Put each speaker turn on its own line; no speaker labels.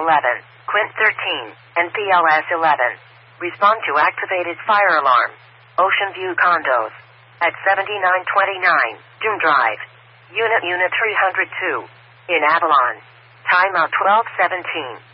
11, Quint 13, and PLS 11. Respond to activated fire alarm. Ocean View Condos. At 7929, Dune Drive. Unit 302. In Avalon. Timeout 12:17.